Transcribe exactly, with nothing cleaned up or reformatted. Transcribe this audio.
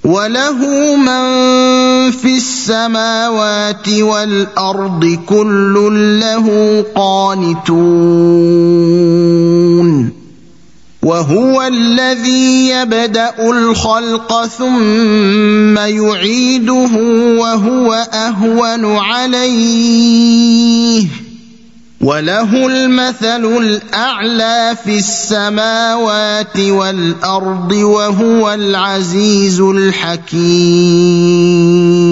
وله من في السماوات والأرض كل له قانتون وهو الذي يبدأ الخلق ثم يعيده وهو أهون عليه وله المثل الأعلى في السماوات والأرض وهو العزيز الحكيم